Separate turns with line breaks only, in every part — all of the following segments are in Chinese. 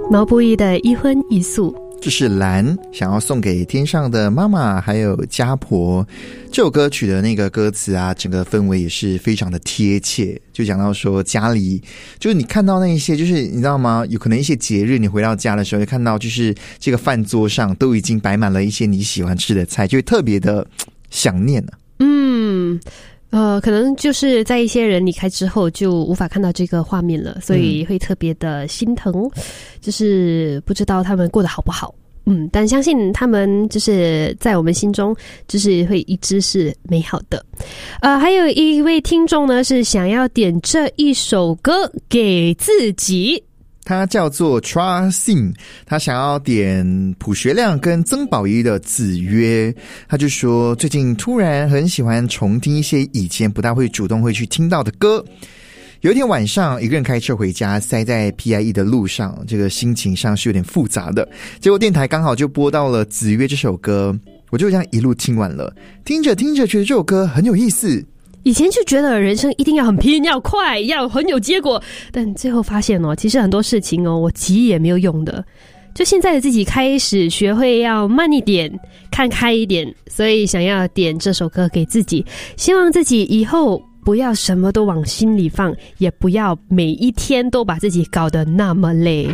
毛不易的一荤一素。
这是兰想要送给天上的妈妈还有家婆。这首歌曲的那个歌词啊，整个氛围也是非常的贴切，就讲到说家里就是你看到那一些，就是你知道吗，有可能一些节日你回到家的时候会看到，就是这个饭桌上都已经摆满了一些你喜欢吃的菜，就会特别的想念啊。
可能就是在一些人离开之后就无法看到这个画面了，所以会特别的心疼，就是不知道他们过得好不好。但相信他们就是在我们心中就是会一直是美好的。还有一位听众呢是想要点这一首歌给自己，
他叫做 Trasim， 他想要点朴学亮跟曾宝仪的《子曰》。他就说最近突然很喜欢重听一些以前不大会主动会去听到的歌。有一天晚上一个人开车回家，塞在 PIE 的路上，这个心情上是有点复杂的。结果电台刚好就播到了《子曰》这首歌，我就这样一路听完了，听着听着觉得这首歌很有意思。
以前就觉得人生一定要很拼，要快，要很有结果，但最后发现其实很多事情我急也没有用的。就现在的自己开始学会要慢一点，看开一点，所以想要点这首歌给自己，希望自己以后不要什么都往心里放，也不要每一天都把自己搞得那么累。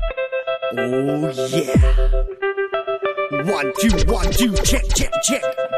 Oh yeah. 1 2 1 2 check check check.